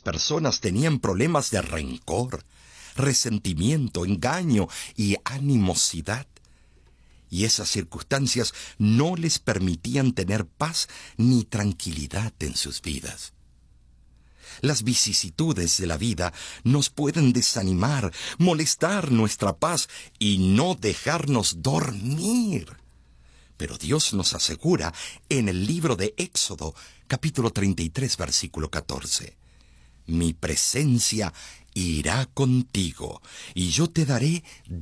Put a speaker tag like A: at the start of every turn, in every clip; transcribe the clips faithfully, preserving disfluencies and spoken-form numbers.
A: personas tenían problemas de rencor, resentimiento, engaño y animosidad. Y esas circunstancias no les permitían tener paz ni tranquilidad en sus vidas. Las vicisitudes de la vida nos pueden desanimar, molestar nuestra paz y no dejarnos dormir. Pero Dios nos asegura en el libro de Éxodo, capítulo treinta y tres, versículo catorce. Mi presencia irá contigo y yo te daré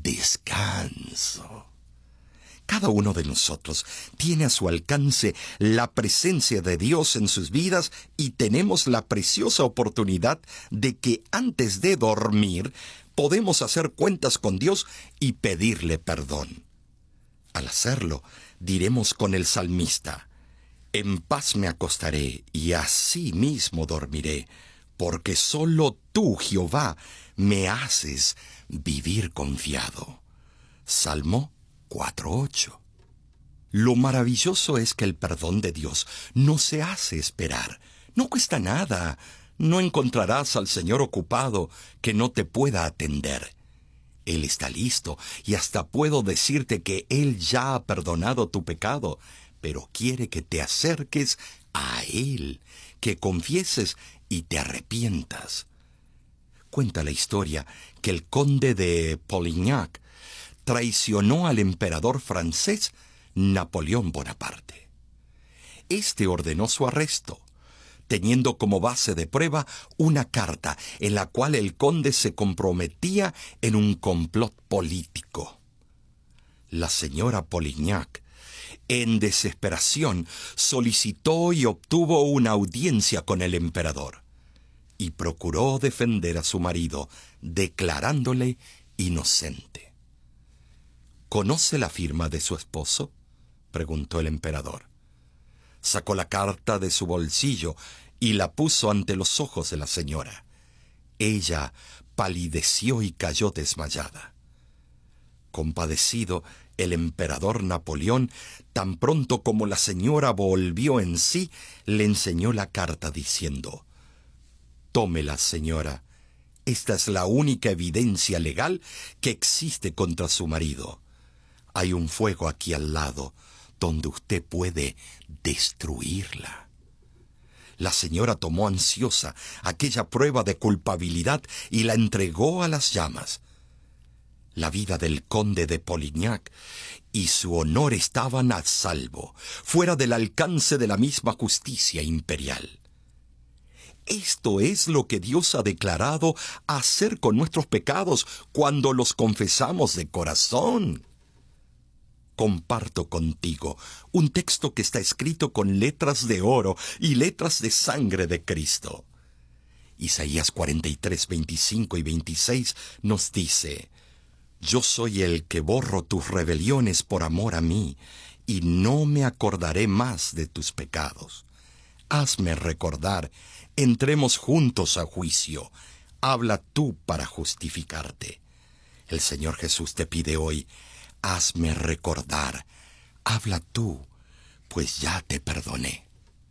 A: descanso. Cada uno de nosotros tiene a su alcance la presencia de Dios en sus vidas y tenemos la preciosa oportunidad de que antes de dormir podemos hacer cuentas con Dios y pedirle perdón. Al hacerlo, diremos con el salmista: en paz me acostaré y así mismo dormiré, porque solo tú, Jehová, me haces vivir confiado. Salmo cuatro ocho. Lo maravilloso es que el perdón de Dios no se hace esperar. No cuesta nada. No encontrarás al Señor ocupado que no te pueda atender. Él está listo y hasta puedo decirte que Él ya ha perdonado tu pecado, pero quiere que te acerques a Él, que confieses y te arrepientas. Cuenta la historia que el conde de Polignac traicionó al emperador francés Napoleón Bonaparte. Este ordenó su arresto, teniendo como base de prueba una carta en la cual el conde se comprometía en un complot político. La señora Polignac, en desesperación, solicitó y obtuvo una audiencia con el emperador y procuró defender a su marido, declarándole inocente. ¿Conoce la firma de su esposo?, preguntó el emperador. Sacó la carta de su bolsillo y la puso ante los ojos de la señora. Ella palideció y cayó desmayada. Compadecido, el emperador Napoleón, tan pronto como la señora volvió en sí, le enseñó la carta diciendo: «Tómela, señora. Esta es la única evidencia legal que existe contra su marido. Hay un fuego aquí al lado, donde usted puede destruirla». La señora tomó ansiosa aquella prueba de culpabilidad y la entregó a las llamas. La vida del conde de Polignac y su honor estaban a salvo, fuera del alcance de la misma justicia imperial. Esto es lo que Dios ha declarado hacer con nuestros pecados cuando los confesamos de corazón. Comparto contigo un texto que está escrito con letras de oro y letras de sangre de Cristo. Isaías cuarenta y tres, veinticinco y veintiséis nos dice: «Yo soy el que borro tus rebeliones por amor a mí, y no me acordaré más de tus pecados. Hazme recordar, entremos juntos a juicio. Habla tú para justificarte». El Señor Jesús te pide hoy: hazme recordar, habla tú, pues ya te perdoné.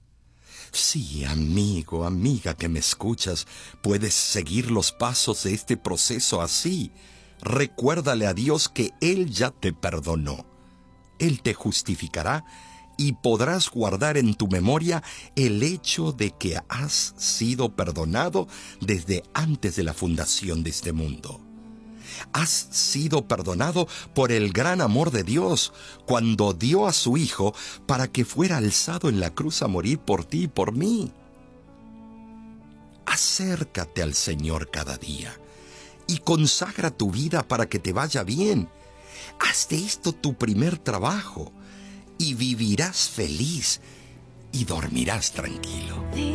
A: Sí, amigo, amiga que me escuchas, puedes seguir los pasos de este proceso así. Recuérdale a Dios que Él ya te perdonó. Él te justificará y podrás guardar en tu memoria el hecho de que has sido perdonado desde antes de la fundación de este mundo. Has sido perdonado por el gran amor de Dios cuando dio a su Hijo para que fuera alzado en la cruz a morir por ti y por mí. Acércate al Señor cada día y consagra tu vida para que te vaya bien. Haz de esto tu primer trabajo y vivirás feliz y dormirás tranquilo.